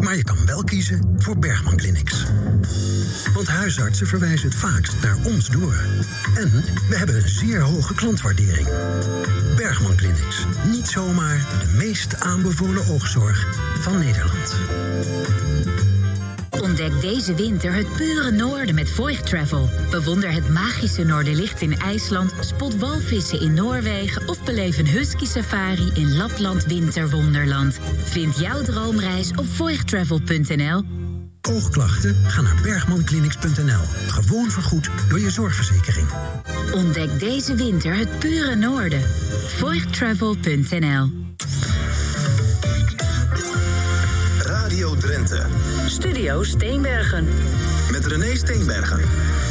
Maar je kan wel kiezen voor Bergman Clinics. Want huisartsen verwijzen het vaakst naar ons door. En we hebben een zeer hoge klantwaardering. Bergman Clinics. Niet zomaar de meest aanbevolen oogzorg van Nederland. Ontdek deze winter het pure noorden met Voigt Travel. Bewonder het magische Noorderlicht in IJsland, spot walvissen in Noorwegen of beleef een husky safari in Lapland Winterwonderland. Vind jouw droomreis op voigttravel.nl. Oogklachten? Ga naar bergmanclinics.nl. Gewoon vergoed door je zorgverzekering. Ontdek deze winter het pure noorden. voigttravel.nl. Radio Drenthe. Studio Steenbergen. Met René Steenbergen.